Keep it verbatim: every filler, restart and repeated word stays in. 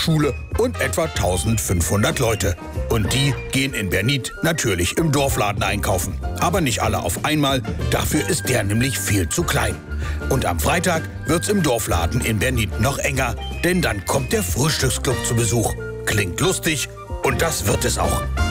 Schule und etwa eintausendfünfhundert Leute. Und die gehen in Bernit natürlich im Dorfladen einkaufen. Aber nicht alle auf einmal, dafür ist der nämlich viel zu klein. Und am Freitag wird's im Dorfladen in Bernit noch enger, denn dann kommt der Frühstücksclub zu Besuch. Klingt lustig und das wird es auch.